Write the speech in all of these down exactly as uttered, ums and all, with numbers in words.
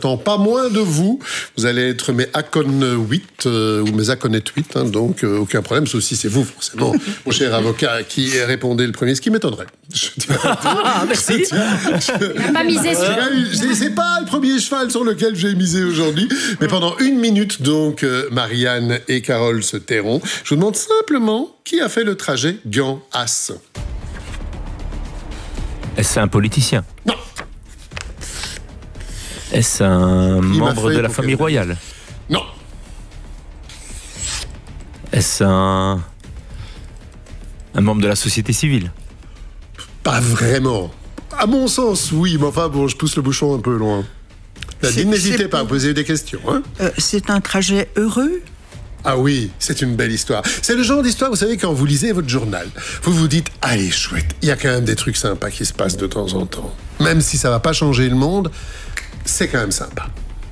n'attend pas moins de vous. Vous allez être mes Acon huit euh, ou mes Aconet huit, hein, donc euh, aucun problème, sauf si c'est vous, forcément, mon cher avocat, qui répondait le premier, ce qui m'étonnerait. Je ah, merci. Il n'a pas misé sur... C'est, c'est pas le premier cheval sur lequel j'ai misé aujourd'hui, mais pendant une minute, donc, euh, Marianne et Carole se tairont. Je vous demande simplement qui a fait le trajet Gand-As. Est-ce un politicien? Non. Est-ce un Il membre de la famille quelqu'un. royale? Non. Est-ce un... un membre de la société civile? Pas vraiment. À mon sens, oui, mais enfin, bon, je pousse le bouchon un peu loin. Nadine, n'hésitez pas à poser des questions. Hein. Euh, c'est un trajet heureux? Ah oui, c'est une belle histoire. C'est le genre d'histoire, vous savez, quand vous lisez votre journal, vous vous dites, allez, chouette, il y a quand même des trucs sympas qui se passent de temps en temps. Même si ça va pas changer le monde, c'est quand même sympa.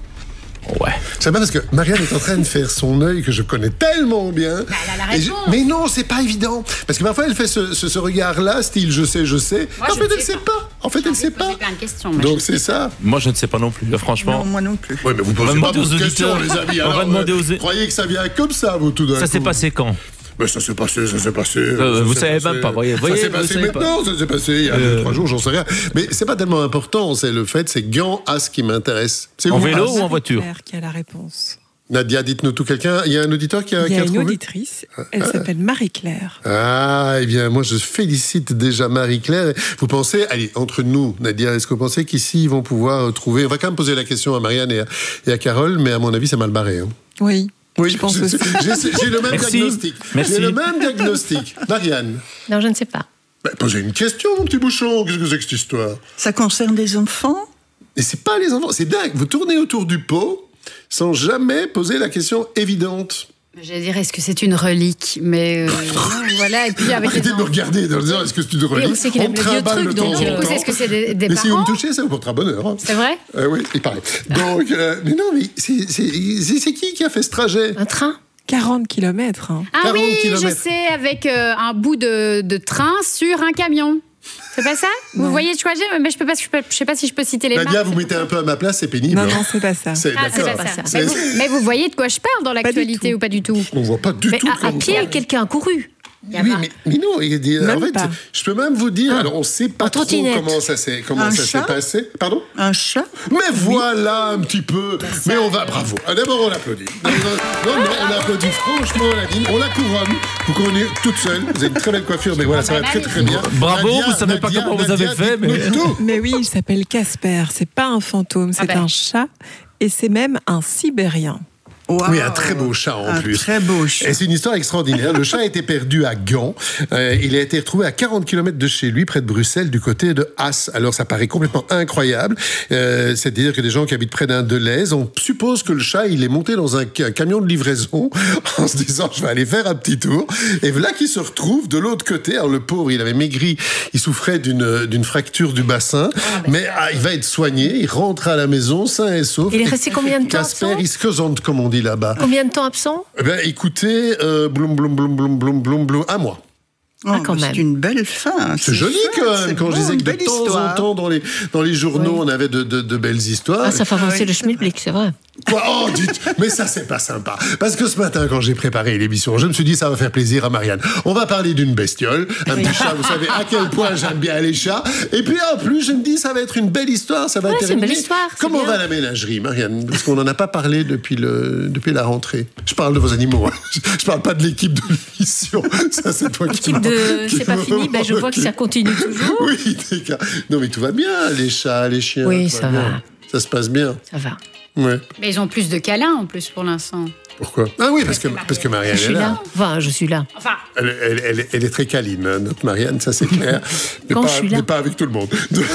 Ouais. C'est pas parce que Marianne est en train de faire son œil que je connais tellement bien. Bah, elle a la Et je- réponse. Mais non, c'est pas évident. Parce que parfois, elle fait ce, ce, ce regard-là, style je sais, je sais. Moi, en je fait, ne elle sais sait pas. pas. En fait, elle sait pas. Poser plein de questions. mais Donc, je c'est sais pas. ça. Moi, je ne sais pas non plus, franchement. Non, moi non plus. Oui, mais vous On va posez pas demander aux beaucoup de questions, auditeurs. les amis. On va Alors, demander euh, aux- croyez que ça vient comme ça, vous, tout d'un Ça s'est coup. passé quand? Mais ça s'est passé, ça s'est passé. Euh, ça vous s'est savez passé. même pas, voyez, Ça voyez, s'est vous passé savez maintenant, ça s'est passé il y a Euh. deux, trois jours, j'en sais rien. Mais c'est pas tellement important, c'est le fait, c'est Gand-As qui m'intéresse. C'est En où, vélo As ou en voiture? Marie-Claire qui a la réponse. Nadia, dites-nous tout. Quelqu'un, il y a un auditeur qui a, Il y qui a a une trouvé auditrice, elle s'appelle Marie-Claire. Ah, eh bien, moi, je félicite déjà Marie-Claire. Vous pensez, allez, entre nous, Nadia, est-ce que vous pensez qu'ici, ils vont pouvoir euh, trouver... On va quand même poser la question à Marianne et à, et à Carole, mais à mon avis, c'est mal barré. Hein. Oui, Oui, je pense j'ai, aussi. J'ai, j'ai le même Merci. diagnostic. Merci. J'ai le même diagnostic. Marianne, Non, je ne sais pas. bah, posez une question, mon petit bouchon. Qu'est-ce que c'est que cette histoire? Ça concerne des enfants? Et c'est pas les enfants, c'est dingue. Vous tournez autour du pot sans jamais poser la question évidente. Je dirais, est-ce que c'est une relique? Mais euh, non, voilà, et puis avec Arrêtez les de me enfants. regarder en disant est-ce que c'est une Et relique? on sait qu'il aime le vieux trimballe truc, le donc temps du en coup, temps. est-ce que c'est des, des Mais si vous me parents? touchez, ça vous portera bonheur. Hein. C'est vrai? Euh, oui, il paraît. Donc, euh, mais non, mais c'est, c'est, c'est, c'est qui qui a fait ce trajet? Un train? quarante kilomètres. Hein. Ah quarante oui, kilomètres. je sais, avec euh, un bout de, de train sur un camion. C'est pas ça? Vous Non. voyez de quoi j'ai? Mais je peux pas, je, peux, je sais pas si je peux citer les Nadia, marques. vous mettez un peu à ma place, c'est pénible. Non, hein. non, c'est pas ça. C'est, Ah, c'est d'accord. pas ça. C'est- Mais vous, mais vous voyez de quoi je parle dans du l'actualité tout. ou pas du tout? On voit pas du Mais tout. à, à comment- pied, quelqu'un a couru. Il y a Oui, pas- mais, mais non, il dit, en Même fait, pas. je peux même vous dire, alors on sait pas En trop trottinette. comment ça s'est, comment Un ça s'est chat passé. Pardon? Un chat? Mais voilà un petit peu. Mais on va, bravo. Ah, D'abord, on l'applaudit. Non, non, non, on applaudit franchement, Nadine. On la couronne. Vous couronnez toute seule. Vous avez une très belle coiffure, mais voilà, ça va très très bien. Bravo, Nadia, vous savez pas Nadia, comment vous Nadia, avez fait, mais- dites-nous tout. Mais oui, il s'appelle Casper. C'est pas un fantôme, c'est ben. un chat. Et c'est même un Sibérien. Wow. Oui, un très beau chat en un plus. très beau chat. Et c'est une histoire extraordinaire. Le chat a été perdu à Gand. Euh, il a été retrouvé à quarante kilomètres de chez lui, près de Bruxelles, du côté de As. Alors, ça paraît complètement incroyable. Euh, c'est-à-dire que des gens qui habitent près d'un Deleuze, on suppose que le chat, il est monté dans un, un camion de livraison en se disant, je vais aller faire un petit tour. Et voilà qu'il se retrouve de l'autre côté. Alors, le pauvre, il avait maigri. Il souffrait d'une, d'une fracture du bassin. mais ah, il va être soigné. Il rentre à la maison, sain et sauf. Il est resté combien de temps Casper, absent il se causante, comme on dit là-bas. Combien de temps absent? Eh ben, écoutez, euh, bloum, bloum, bloum, bloum, bloum, bloum, bloum, un mois. Oh, Ah, quand c'est même. une belle fin. C'est joli chouette, quand même, c'est quand je beau, disais une que de belle temps en histoire. temps, dans les, dans les journaux, Oui. on avait de, de, de belles histoires. Ah, ça fait avancer oui, le c'est schmilblick, c'est vrai. Quoi Oh, dites, mais ça, c'est pas sympa. Parce que ce matin, quand j'ai préparé l'émission, je me suis dit, ça va faire plaisir à Marianne. On va parler d'une bestiole, un petit chat. Vous savez à quel point j'aime bien les chats. Et puis, en plus, je me dis, ça va être une belle histoire. Ça va Ouais, être c'est une belle terminé. histoire, c'est Comment bien. va la ménagerie, Marianne? Parce qu'on n'en a pas parlé depuis, le, depuis la rentrée. Je parle de vos animaux. Hein. Je, je parle pas de l'équipe de l'émission. Ça, c'est toi qui L'équipe m'en- de qui C'est pas m'en fini, ben, je vois que ça continue toujours. Oui, d'accord. Non, mais tout va bien, les chats, les chiens. Oui, tout ça bien. va. Ça se passe bien. Ça va. Ouais. Mais ils ont plus de câlins en plus pour l'instant. Pourquoi? Ah oui, parce que, parce que Marianne Je est suis là. là. Enfin, je suis là. Enfin, Elle, elle- elle- elle est très câline, hein, notre Marianne, ça c'est clair. Mais, Quand pas, je suis là. mais pas avec tout le monde. Donc,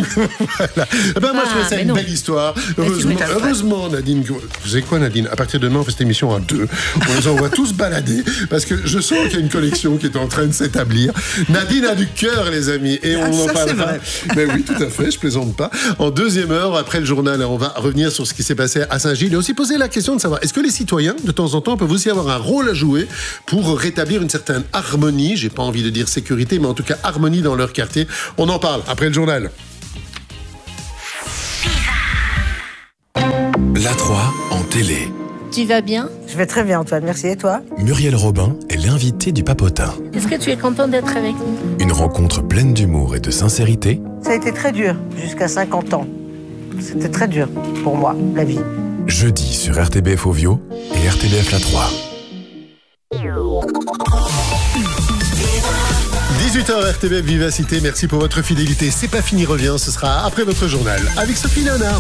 voilà. Eh ben, moi, je Ah, trouve ça mais une non. belle histoire. Heureusement, tout à fait. heureusement, Nadine. que- Vous savez quoi, Nadine? À partir de demain, on fait cette émission à deux. On les envoie tous balader parce que je sens qu'il y a une collection qui est en train de s'établir. Nadine a du cœur, les amis, et on Ah, en ça, c'est parlera. vrai. Mais oui, tout à fait, je plaisante pas. En deuxième heure, après le journal, on va revenir sur ce qui s'est passé à Saint-Gilles et aussi poser la question de savoir est-ce que les citoyens, de temps en temps, peuvent aussi avoir un rôle à jouer pour rétablir une certaine harmonie, j'ai pas envie de dire sécurité, mais en tout cas harmonie dans leur quartier. On en parle après le journal. La trois en télé. Tu vas bien? Je vais très bien, Antoine, merci. Et toi? Muriel Robin est l'invitée du Papotin. Est-ce que tu es content d'être avec nous? Une rencontre pleine d'humour et de sincérité. Ça a été très dur, jusqu'à cinquante ans. C'était très dur pour moi, la vie. Jeudi sur R T B F Ovio et R T B F La trois. dix-huit heures R T B F Vivacité, merci pour votre fidélité. C'est pas fini, revient, ce sera après votre journal avec Sophie Léonard.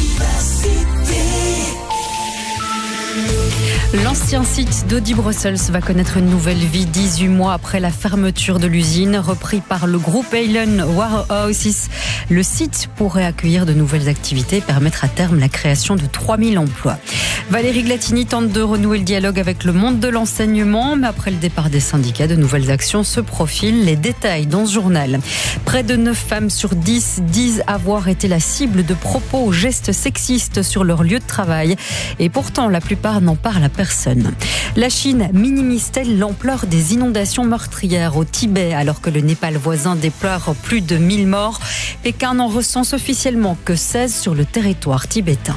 L'ancien site d'Audi Brussels va connaître une nouvelle vie dix-huit mois après la fermeture de l'usine. Repris par le groupe Heylen Warehouses, le site pourrait accueillir de nouvelles activités et permettre à terme la création de trois mille emplois. Valérie Glatini tente de renouer le dialogue avec le monde de l'enseignement, mais après le départ des syndicats, de nouvelles actions se profilent. Les détails dans ce journal. Près de neuf femmes sur dix disent avoir été la cible de propos ou gestes sexistes sur leur lieu de travail. Et pourtant, la plupart n'en parlent à personne. La Chine minimise-t-elle l'ampleur des inondations meurtrières au Tibet alors que le Népal voisin déplore plus de mille morts? Pékin n'en recense officiellement que seize sur le territoire tibétain.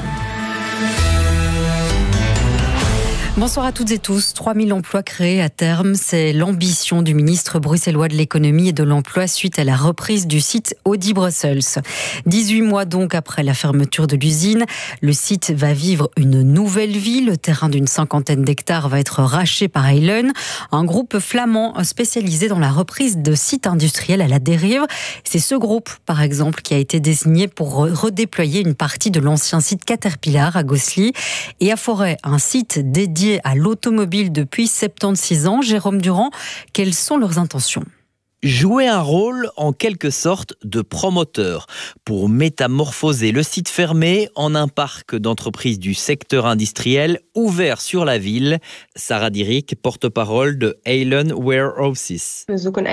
Bonsoir à toutes et tous. trois mille emplois créés à terme, c'est l'ambition du ministre bruxellois de l'économie et de l'emploi suite à la reprise du site Audi Brussels. dix-huit mois donc après la fermeture de l'usine, le site va vivre une nouvelle vie. Le terrain d'une cinquantaine d'hectares va être racheté par Heylen, un groupe flamand spécialisé dans la reprise de sites industriels à la dérive. C'est ce groupe, par exemple, qui a été désigné pour redéployer une partie de l'ancien site Caterpillar à Gosselies et à Forêt, un site dédié à l'automobile depuis soixante-seize ans. Jérôme Durand, quelles sont leurs intentions ? Jouer un rôle en quelque sorte de promoteur pour métamorphoser le site fermé en un parc d'entreprises du secteur industriel ouvert sur la ville. Sarah Dierik, porte-parole de Heylen Warehouses.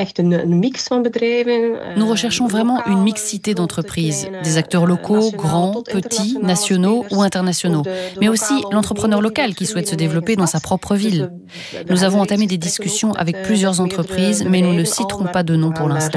Nous recherchons vraiment une mixité d'entreprises, des acteurs locaux, grands, petits, nationaux ou internationaux, mais aussi l'entrepreneur local qui souhaite se développer dans sa propre ville. Nous avons entamé des discussions avec plusieurs entreprises, mais nous ne citerons pas de nom pour l'instant.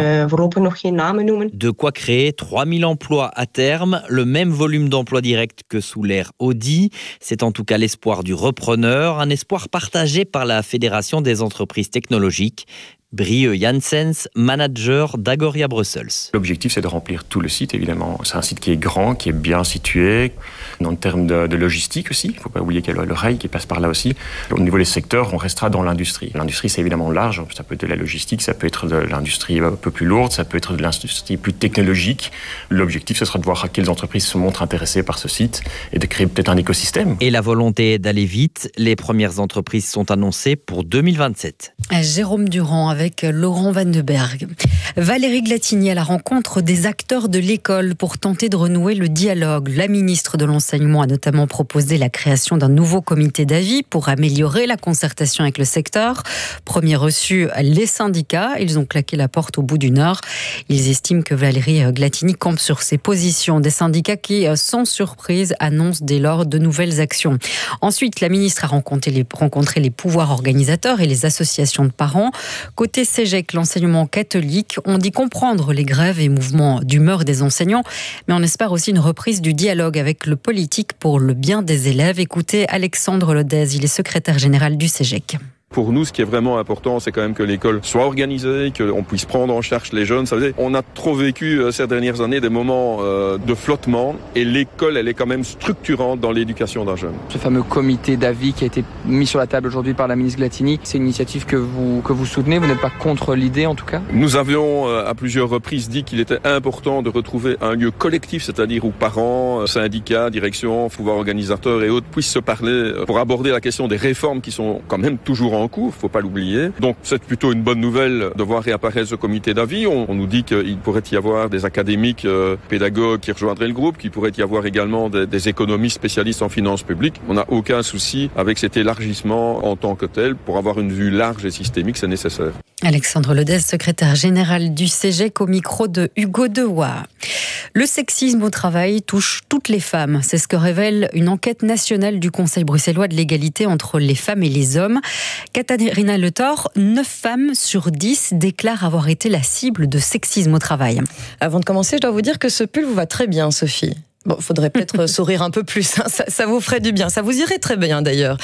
De quoi créer trois mille emplois à terme, le même volume d'emplois directs que sous l'ère Audi. C'est en tout cas l'espoir du repreneur, un espoir partagé par la Fédération des entreprises technologiques. Brieux Janssens, manager d'Agoria Brussels. L'objectif, c'est de remplir tout le site, évidemment. C'est un site qui est grand, qui est bien situé. En termes de, de logistique aussi, il ne faut pas oublier qu'il y a le rail qui passe par là aussi. Au niveau des secteurs, on restera dans l'industrie. L'industrie, c'est évidemment large. Ça peut être de la logistique, ça peut être de l'industrie un peu plus lourde, ça peut être de l'industrie plus technologique. L'objectif, ce sera de voir quelles entreprises se montrent intéressées par ce site et de créer peut-être un écosystème. Et la volonté d'aller vite, les premières entreprises sont annoncées pour deux mille vingt-sept. Jérôme Durand avec avec Laurent Van de Berg. Valérie Glatini à la rencontre des acteurs de l'école pour tenter de renouer le dialogue. La ministre de l'Enseignement a notamment proposé la création d'un nouveau comité d'avis pour améliorer la concertation avec le secteur. Premier reçu, les syndicats. Ils ont claqué la porte au bout d'une heure. Ils estiment que Valérie Glatini campe sur ses positions. Des syndicats qui, sans surprise, annoncent dès lors de nouvelles actions. Ensuite, la ministre a rencontré les, rencontré les pouvoirs organisateurs et les associations de parents. Côté C E G E C, l'enseignement catholique, on dit comprendre les grèves et mouvements d'humeur des enseignants, mais on espère aussi une reprise du dialogue avec le politique pour le bien des élèves. Écoutez Alexandre Lodez, il est secrétaire général du C E G E C. Pour nous, ce qui est vraiment important, c'est quand même que l'école soit organisée, qu'on puisse prendre en charge les jeunes. Ça veut dire, on a trop vécu euh, ces dernières années des moments euh, de flottement et l'école, elle est quand même structurante dans l'éducation d'un jeune. Ce fameux comité d'avis qui a été mis sur la table aujourd'hui par la ministre Glatini, c'est une initiative que vous, que vous soutenez, vous n'êtes pas contre l'idée en tout cas ? Nous avions euh, à plusieurs reprises dit qu'il était important de retrouver un lieu collectif, c'est-à-dire où parents, syndicats, direction, pouvoirs organisateurs et autres puissent se parler pour aborder la question des réformes qui sont quand même toujours en en cours, faut pas l'oublier. Donc c'est plutôt une bonne nouvelle de voir réapparaître ce comité d'avis. On, on nous dit qu'il pourrait y avoir des académiques euh, pédagogues qui rejoindraient le groupe, qu'il pourrait y avoir également des, des économistes spécialistes en finances publiques. On n'a aucun souci avec cet élargissement en tant que tel. Pour avoir une vue large et systémique, c'est nécessaire. Alexandre Lodez, secrétaire général du C E G E C, au micro de Hugo Dewa. Le sexisme au travail touche toutes les femmes. C'est ce que révèle une enquête nationale du Conseil bruxellois de l'égalité entre les femmes et les hommes. Katharina Le Thor, neuf femmes sur dix déclarent avoir été la cible de sexisme au travail. Avant de commencer, je dois vous dire que ce pull vous va très bien, Sophie. Bon, faudrait peut-être sourire un peu plus, hein. ça, ça vous ferait du bien, ça vous irait très bien d'ailleurs.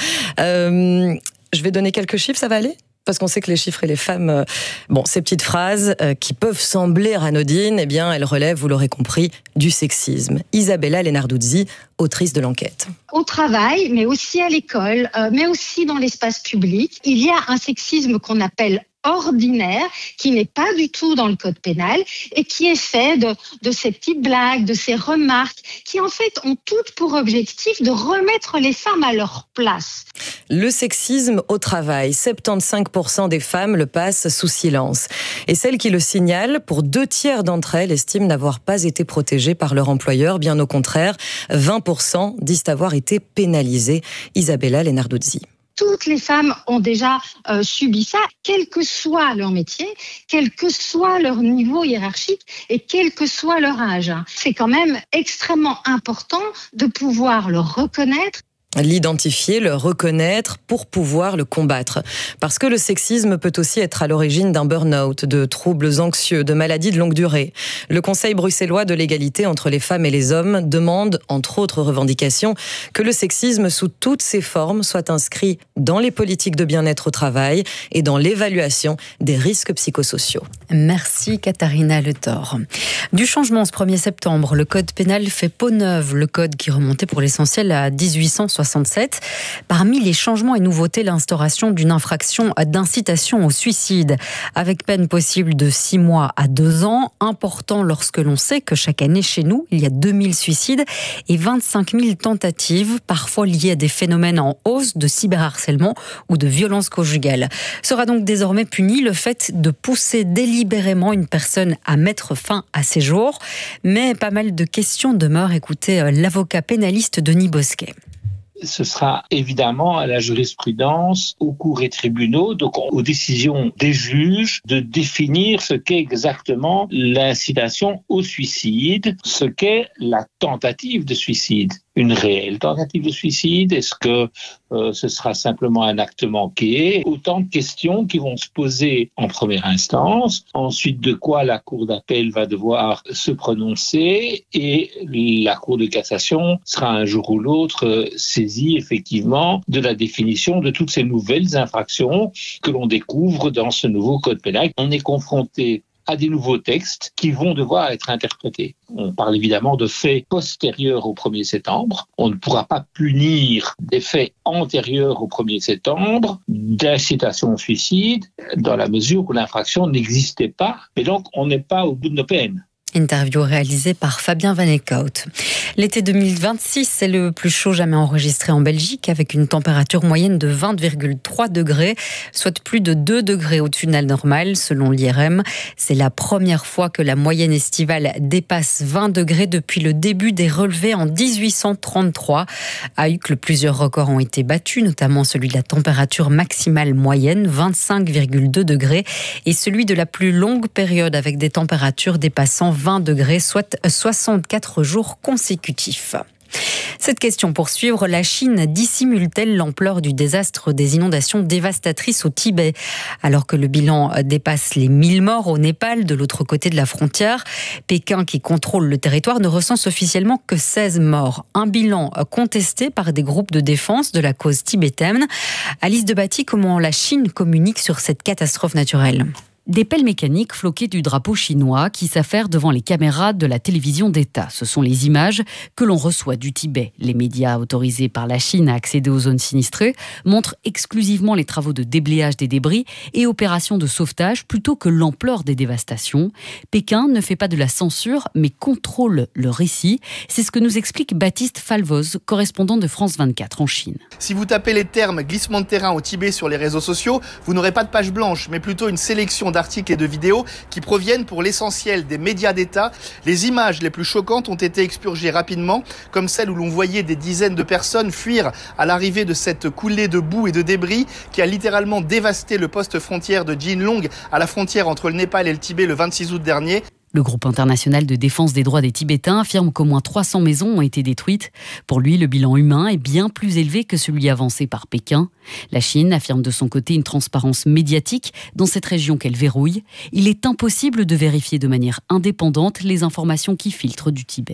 Euh, je vais donner quelques chiffres, ça va aller ? Parce qu'on sait que les chiffres et les femmes, euh, bon, ces petites phrases euh, qui peuvent sembler anodines, eh bien, elles relèvent, vous l'aurez compris, du sexisme. Isabella Lenarduzzi, autrice de l'enquête. Au travail, mais aussi à l'école, euh, mais aussi dans l'espace public, il y a un sexisme qu'on appelle ordinaire, qui n'est pas du tout dans le code pénal et qui est fait de, de ces petites blagues, de ces remarques, qui en fait ont toutes pour objectif de remettre les femmes à leur place. Le sexisme au travail, soixante-quinze pour cent des femmes le passent sous silence. Et celles qui le signalent, pour deux tiers d'entre elles, estiment n'avoir pas été protégées par leur employeur. Bien au contraire, vingt pour cent disent avoir été pénalisées. Isabella Lenarduzzi. Toutes les femmes ont déjà euh, subi ça, quel que soit leur métier, quel que soit leur niveau hiérarchique et quel que soit leur âge. C'est quand même extrêmement important de pouvoir le reconnaître. L'identifier, le reconnaître pour pouvoir le combattre. Parce que le sexisme peut aussi être à l'origine d'un burn-out, de troubles anxieux, de maladies de longue durée. Le Conseil bruxellois de l'égalité entre les femmes et les hommes demande, entre autres revendications, que le sexisme sous toutes ses formes soit inscrit dans les politiques de bien-être au travail et dans l'évaluation des risques psychosociaux. Merci Katharina Le Thor. Du changement ce premier septembre, le code pénal fait peau neuve, le code qui remontait pour l'essentiel à dix-huit cent soixante-sept. Parmi les changements et nouveautés, l'instauration d'une infraction d'incitation au suicide, avec peine possible de six mois à deux ans, important lorsque l'on sait que chaque année chez nous, il y a deux mille suicides et vingt-cinq mille tentatives, parfois liées à des phénomènes en hausse de cyberharcèlement ou de violence conjugale. Sera donc désormais puni le fait de pousser délibérément une personne à mettre fin à ses jours. Mais pas mal de questions demeurent. Écoutez l'avocat pénaliste Denis Bosquet. Ce sera évidemment à la jurisprudence, aux cours et tribunaux, donc aux décisions des juges, de définir ce qu'est exactement l'incitation au suicide, ce qu'est la tentative de suicide. Une réelle tentative de suicide? Est-ce que euh, ce sera simplement un acte manqué? Autant de questions qui vont se poser en première instance, ensuite de quoi la Cour d'appel va devoir se prononcer et la Cour de cassation sera un jour ou l'autre euh, saisie effectivement de la définition de toutes ces nouvelles infractions que l'on découvre dans ce nouveau code pénal. On est confronté à des nouveaux textes qui vont devoir être interprétés. On parle évidemment de faits postérieurs au premier septembre. On ne pourra pas punir des faits antérieurs au premier septembre d'incitation au suicide dans la mesure où l'infraction n'existait pas. Et donc, on n'est pas au bout de nos peines. Interview réalisée par Fabien Van Eekhout. L'été deux mille vingt-six, c'est le plus chaud jamais enregistré en Belgique, avec une température moyenne de vingt virgule trois degrés, soit plus de deux degrés au-dessus de la normale, selon l'I R M. C'est la première fois que la moyenne estivale dépasse vingt degrés depuis le début des relevés en dix-huit cent trente-trois. À Uccle, plusieurs records ont été battus, notamment celui de la température maximale moyenne, vingt-cinq virgule deux degrés, et celui de la plus longue période avec des températures dépassant vingt degrés, soit soixante-quatre jours consécutifs. Cette question pour suivre, la Chine dissimule-t-elle l'ampleur du désastre des inondations dévastatrices au Tibet? Alors que le bilan dépasse les mille morts au Népal, de l'autre côté de la frontière, Pékin, qui contrôle le territoire, ne recense officiellement que seize morts. Un bilan contesté par des groupes de défense de la cause tibétaine. Alice Debatty, comment la Chine communique sur cette catastrophe naturelle? Des pelles mécaniques floquées du drapeau chinois qui s'affairent devant les caméras de la télévision d'État. Ce sont les images que l'on reçoit du Tibet. Les médias autorisés par la Chine à accéder aux zones sinistrées montrent exclusivement les travaux de déblayage des débris et opérations de sauvetage plutôt que l'ampleur des dévastations. Pékin ne fait pas de la censure mais contrôle le récit. C'est ce que nous explique Baptiste Falvoz, correspondant de France vingt-quatre en Chine. Si vous tapez les termes glissement de terrain au Tibet sur les réseaux sociaux, vous n'aurez pas de page blanche mais plutôt une sélection d'articles et de vidéos qui proviennent pour l'essentiel des médias d'État. Les images les plus choquantes ont été expurgées rapidement, comme celle où l'on voyait des dizaines de personnes fuir à l'arrivée de cette coulée de boue et de débris qui a littéralement dévasté le poste frontière de Jinlong à la frontière entre le Népal et le Tibet le vingt-six août dernier. Le groupe international de défense des droits des Tibétains affirme qu'au moins trois cents maisons ont été détruites. Pour lui, le bilan humain est bien plus élevé que celui avancé par Pékin. La Chine affirme de son côté une transparence médiatique dans cette région qu'elle verrouille. Il est impossible de vérifier de manière indépendante les informations qui filtrent du Tibet.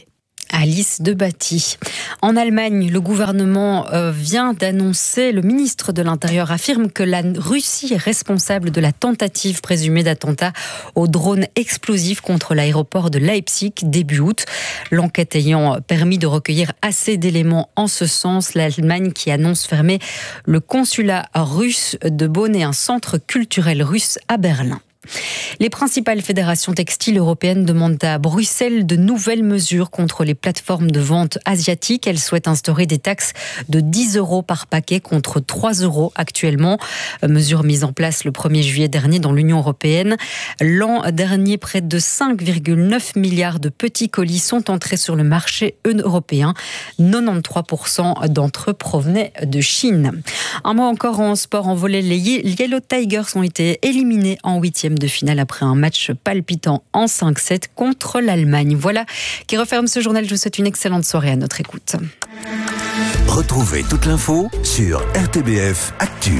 Alice de Batty. En Allemagne, le gouvernement euh, vient d'annoncer, le ministre de l'Intérieur affirme que la Russie est responsable de la tentative présumée d'attentat au drone explosif contre l'aéroport de Leipzig début août. L'enquête ayant permis de recueillir assez d'éléments en ce sens, l'Allemagne qui annonce fermer le consulat russe de Bonn et un centre culturel russe à Berlin. Les principales fédérations textiles européennes demandent à Bruxelles de nouvelles mesures contre les plateformes de vente asiatiques. Elles souhaitent instaurer des taxes de dix euros par paquet contre trois euros actuellement. Mesure mise en place le premier juillet dernier dans l'Union européenne. L'an dernier, près de cinq virgule neuf milliards de petits colis sont entrés sur le marché européen. quatre-vingt-treize pour cent d'entre eux provenaient de Chine. Un mot encore en sport en volley. Les Yellow Tigers ont été éliminés en huitième de finale après un match palpitant en cinq sept contre l'Allemagne. Voilà qui referme ce journal. Je vous souhaite une excellente soirée à notre écoute. Retrouvez toute l'info sur R T B F Actu.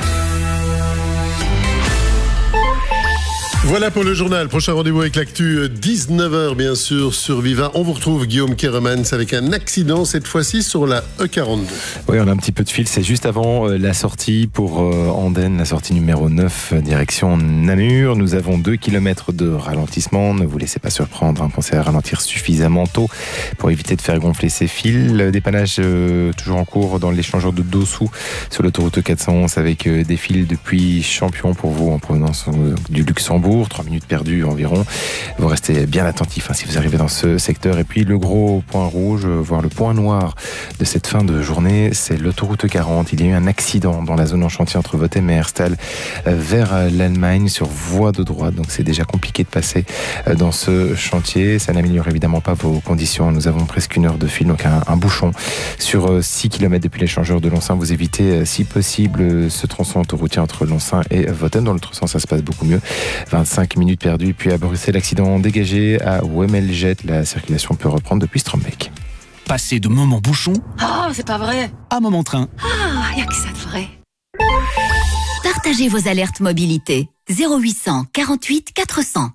Voilà pour le journal. Prochain rendez-vous avec l'actu, dix-neuf heures bien sûr sur Viva. On vous retrouve Guillaume Keremans avec un accident cette fois-ci sur la E quarante-deux. Oui, on a un petit peu de fil. C'est juste avant la sortie pour Andenne, la sortie numéro neuf, direction Namur. Nous avons deux kilomètres de ralentissement. Ne vous laissez pas surprendre. Hein. Pensez à ralentir suffisamment tôt pour éviter de faire gonfler ces fils. Le dépannage euh, toujours en cours dans l'échangeur de Dossou sur l'autoroute quatre cent onze avec euh, des fils depuis Champion pour vous en provenance euh, du Luxembourg. Trois minutes perdues environ. Vous restez bien attentifs hein, si vous arrivez dans ce secteur. Et puis le gros point rouge, voire le point noir de cette fin de journée, c'est l'autoroute quarante. Il y a eu un accident dans la zone en chantier entre Votem et Herstal vers l'Allemagne sur voie de droite. Donc c'est déjà compliqué de passer dans ce chantier. Ça n'améliore évidemment pas vos conditions. Nous avons presque une heure de fil, donc un, un bouchon sur six kilomètres depuis l'échangeur de Lonsin. Vous évitez si possible ce tronçon autoroutier entre Lonsin et Votem. Dans l'autre sens, ça se passe beaucoup mieux. vingt-cinq minutes perdues. Puis à Bruxelles, accident dégagé à Wemmeljet. La circulation peut reprendre depuis Strombeek. Passer de moment bouchon Oh, c'est pas vrai. à moment train. Ah, y a que ça de vrai. Partagez vos alertes mobilité. zéro huit cent quarante-huit quatre cents.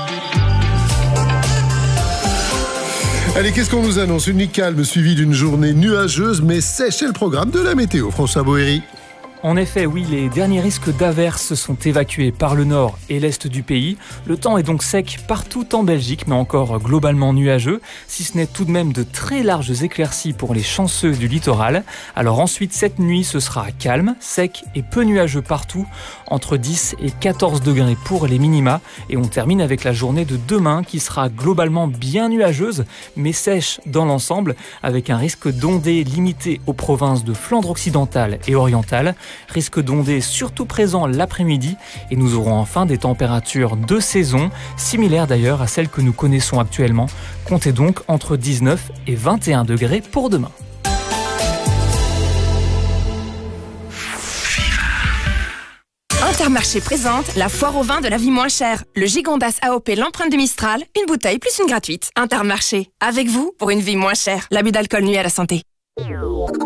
Allez, qu'est-ce qu'on nous annonce? Une nuit calme suivie d'une journée nuageuse mais sèche. C'est le programme de la météo. François Boéry. En effet, oui, les derniers risques d'averses sont évacués par le nord et l'est du pays. Le temps est donc sec partout en Belgique, mais encore globalement nuageux, si ce n'est tout de même de très larges éclaircies pour les chanceux du littoral. Alors ensuite, cette nuit, ce sera calme, sec et peu nuageux partout, entre dix et quatorze degrés pour les minima. Et on termine avec la journée de demain qui sera globalement bien nuageuse, mais sèche dans l'ensemble, avec un risque d'ondées limité aux provinces de Flandre occidentale et orientale. Risque d'ondées surtout présent l'après-midi et nous aurons enfin des températures de saison, similaires d'ailleurs à celles que nous connaissons actuellement. Comptez donc entre dix-neuf et vingt et un degrés pour demain. Intermarché présente la foire au vin de la vie moins chère. Le Gigondas A O P l'empreinte de Mistral, une bouteille plus une gratuite. Intermarché, avec vous pour une vie moins chère. L'abus d'alcool nuit à la santé.